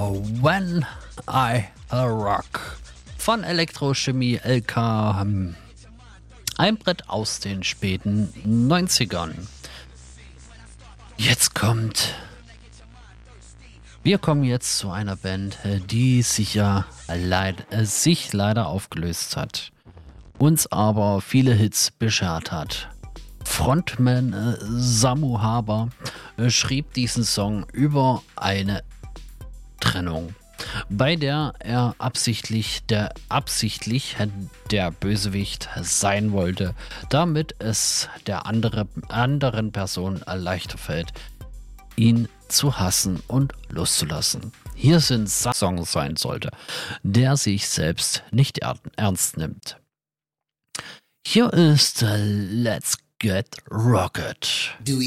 When I Rock von Elektrochemie LK. Ein Brett aus den späten 90ern. Wir kommen jetzt zu einer Band, die sich leider aufgelöst hat, uns aber viele Hits beschert hat. Frontman Samu Haber schrieb diesen Song über eine Trennung, bei der er absichtlich der Bösewicht sein wollte, damit es der anderen Person leichter fällt, ihn zu hassen und loszulassen. Hier sind Song sein sollte, der sich selbst nicht ernst nimmt. Hier ist Let's Get Rocket.